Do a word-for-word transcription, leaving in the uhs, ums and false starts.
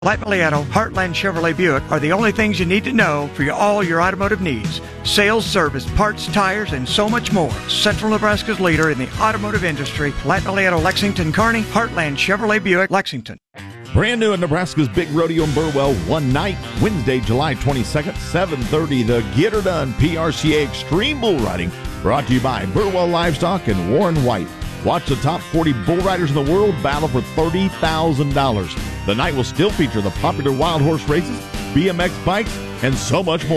Platte Miliano, Heartland Chevrolet Buick are the only things you need to know for your, all your automotive needs. Sales, service, parts, tires, and so much more. Central Nebraska's leader in the automotive industry, Platte Miliano, Lexington, Kearney, Heartland Chevrolet Buick, Lexington. Brand new in Nebraska's Big Rodeo in Burwell, one night, Wednesday, July twenty-second, seven thirty, the Get Her Done P R C A Extreme Bull Riding, brought to you by Burwell Livestock and Warren White. Watch the top forty bull riders in the world battle for thirty thousand dollars. The night will still feature the popular wild horse races, B M X bikes, and so much more.